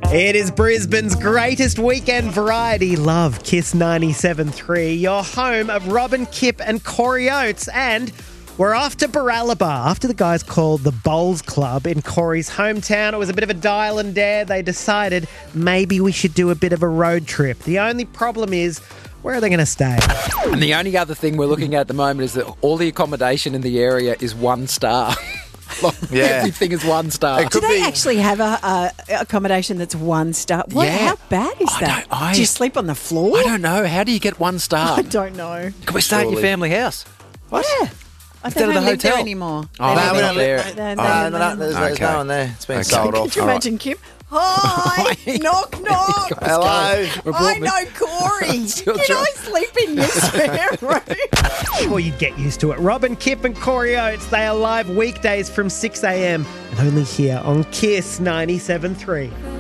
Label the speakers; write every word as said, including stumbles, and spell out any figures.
Speaker 1: It is Brisbane's greatest weekend variety. Love Kiss ninety-seven point three, your home of Robin Kipp and Corey Oates. And we're off to Baralaba after the guys called the Bowls Club in Corey's hometown. It was a bit of a dial and dare. They decided maybe we should do a bit of a road trip. The only problem is, where are they going to stay?
Speaker 2: And the only other thing we're looking at at the moment is that all the accommodation in the area is one star. Like,
Speaker 3: Yeah.
Speaker 2: Everything is one star.
Speaker 3: It
Speaker 4: Do
Speaker 3: could
Speaker 4: they
Speaker 3: be-
Speaker 4: actually have a, a accommodation that's one star? What?
Speaker 2: Yeah.
Speaker 4: How bad is
Speaker 2: I
Speaker 4: that?
Speaker 2: don't- I-
Speaker 4: Do you sleep on the floor?
Speaker 2: I don't know. How do you get one star?
Speaker 4: I don't know.
Speaker 2: Can we stay at your
Speaker 3: Surely.
Speaker 2: family house?
Speaker 4: What? Yeah. I
Speaker 2: Instead
Speaker 4: don't
Speaker 2: of the
Speaker 4: live there
Speaker 2: hotel?
Speaker 4: anymore.
Speaker 2: Oh,
Speaker 4: They
Speaker 2: no,
Speaker 4: live
Speaker 2: we
Speaker 4: in-
Speaker 2: don't live
Speaker 4: they-
Speaker 3: there.
Speaker 4: they
Speaker 3: Uh,
Speaker 4: live
Speaker 3: no, no,
Speaker 4: in-
Speaker 3: there's, there's
Speaker 2: Okay.
Speaker 3: no one there. It's been
Speaker 2: Okay.
Speaker 3: sold off.
Speaker 4: Could you imagine Kim? Hi, knock, knock.
Speaker 3: Hello.
Speaker 4: I know Corey.
Speaker 2: Still
Speaker 4: Can
Speaker 2: trying.
Speaker 4: I sleep in your spare room?
Speaker 1: Well, you get used to it. Robin Kipp and Corey Oates, they are live weekdays from six a.m. and only here on Kiss ninety-seven point three.